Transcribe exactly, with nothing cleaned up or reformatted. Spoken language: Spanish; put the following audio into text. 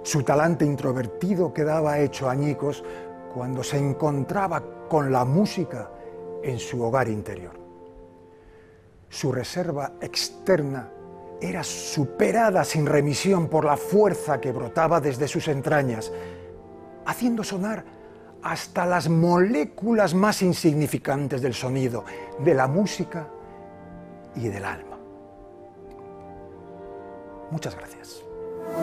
Su talante introvertido quedaba hecho añicos cuando se encontraba con la música en su hogar interior. Su reserva externa era superada sin remisión por la fuerza que brotaba desde sus entrañas, haciendo sonar hasta las moléculas más insignificantes del sonido, de la música y del alma. Muchas gracias.